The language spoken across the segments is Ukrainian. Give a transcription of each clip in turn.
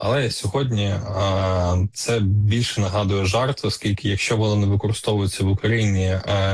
Але сьогодні це більше нагадує жарт, оскільки якщо воно не використовується в Україні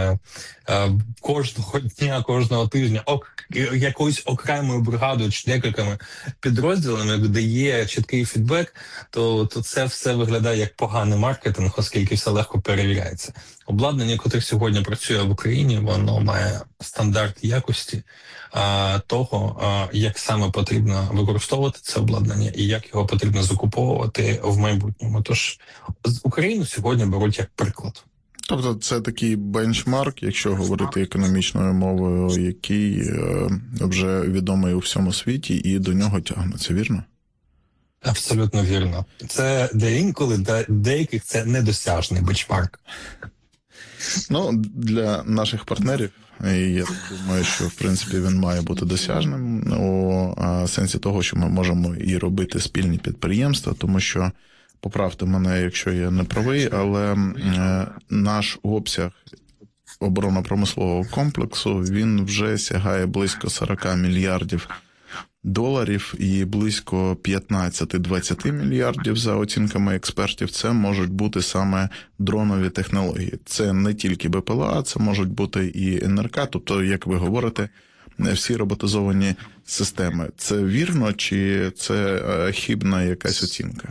кожного дня, кожного тижня, якоюсь окремою бригадою чи декількома підрозділами, де є чіткий фідбек, то це все виглядає як поганий маркетинг, оскільки все легко перевіряється. Обладнання, яке сьогодні працює в Україні, воно має стандарт якості того, як саме потрібно використовувати це обладнання і як його потрібно закуповувати в майбутньому. Тож з Україну сьогодні беруть як приклад. Тобто це такий бенчмарк, якщо говорити економічною мовою, який вже відомий у всьому світі і до нього тягнеться, вірно? Абсолютно вірно. Це інколи для деяких це недосяжний бенчмарк. Ну, для наших партнерів, і я думаю, що, в принципі, він має бути досяжним у сенсі того, що ми можемо і робити спільні підприємства, тому що, поправте мене, якщо я не правий, але наш обсяг оборонно-промислового комплексу, він вже сягає близько 40 мільярдів доларів і близько 15-20 мільярдів, за оцінками експертів, це можуть бути саме дронові технології. Це не тільки БПЛА, це можуть бути і НРК, тобто, як ви говорите, всі роботизовані системи. Це вірно чи це хибна якась оцінка?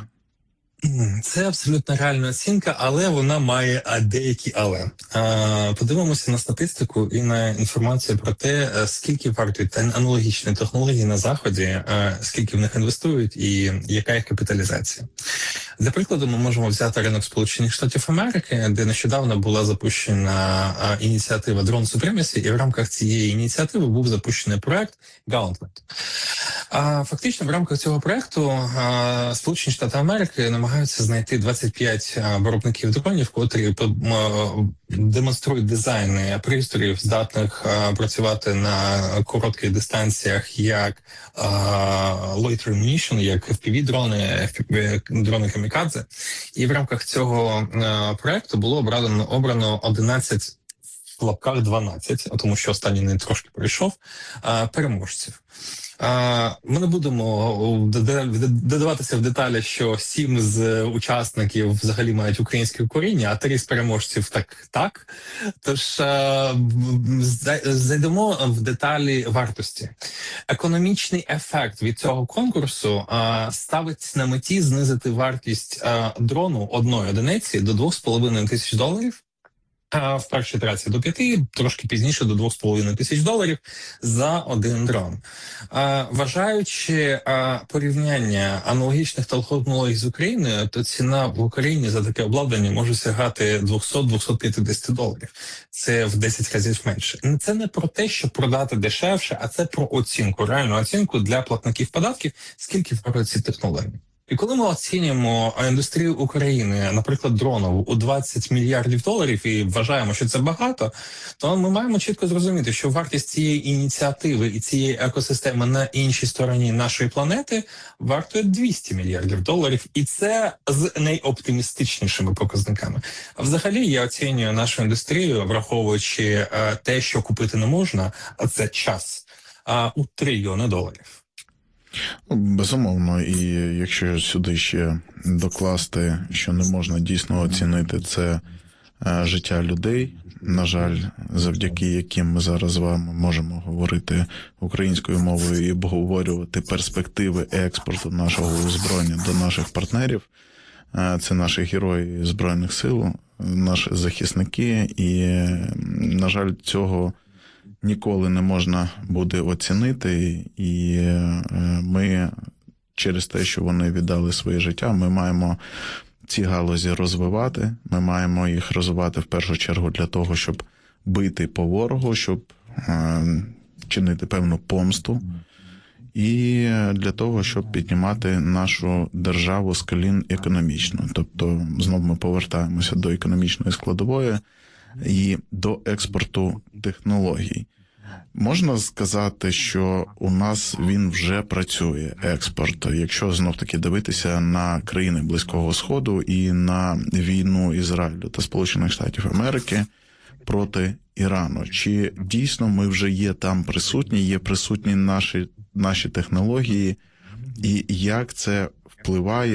Це абсолютно реальна оцінка, але вона має деякі але. Подивимося на статистику і на інформацію про те, скільки вартують аналогічні технології на Заході, скільки в них інвестують і яка їх капіталізація. Для прикладу, ми можемо взяти ринок Сполучених Штатів Америки, де нещодавно була запущена ініціатива Drone Supremacy, і в рамках цієї ініціативи був запущений проект Gauntlet. Фактично, в рамках цього проекту Сполучені Штати Америки намагаються знайти 25 виробників дронів, котрі демонструють дизайни пристроїв, здатних працювати на коротких дистанціях, як loitering munition, як FPV-дрони, дрони камікадзе. І в рамках цього проекту було обрано 11, в лапках 12, тому що останній не трошки пройшов, переможців. Ми не будемо додаватися в деталі, що 7 з учасників взагалі мають українське коріння, а 3 з переможців так. Тож зайдемо в деталі вартості. Економічний ефект від цього конкурсу ставить на меті знизити вартість дрону одної одиниці до $2,5 тисяч. В першій ітерації до 5, трошки пізніше до $2,5 тисяч за один дрон. Вважаючи порівняння аналогічних технологій з Україною, то ціна в Україні за таке обладнання може сягати $200-250. Це в 10 разів менше. Це не про те, щоб продати дешевше, а це про оцінку, реальну оцінку для платників податків, скільки вартують ці технології. І коли ми оцінюємо індустрію України, наприклад, дронову, у $20 мільярдів і вважаємо, що це багато, то ми маємо чітко зрозуміти, що вартість цієї ініціативи і цієї екосистеми на іншій стороні нашої планети вартує $200 мільярдів. І це з найоптимістичнішими показниками. А взагалі я оцінюю нашу індустрію, враховуючи те, що купити не можна, а це час, у $1 трильйони. Безумовно, і якщо сюди ще докласти, що не можна дійсно оцінити, це життя людей, на жаль, завдяки яким ми зараз з вами можемо говорити українською мовою і обговорювати перспективи експорту нашого озброєння до наших партнерів. Це наші герої Збройних сил, наші захисники, і, на жаль, цього ніколи не можна буде оцінити, і ми через те, що вони віддали своє життя, ми маємо ці галузі розвивати, ми маємо їх розвивати в першу чергу для того, щоб бити по ворогу, щоб чинити певну помсту, і для того, щоб піднімати нашу державу з колін економічно. Тобто, знову ми повертаємося до економічної складової і до експорту технологій. Можна сказати, що у нас він вже працює, експорт, якщо знов-таки дивитися на країни Близького Сходу і на війну Ізраїлю та Сполучених Штатів Америки проти Ірану. Чи дійсно ми вже є там присутні, є присутні наші технології, і як це впливає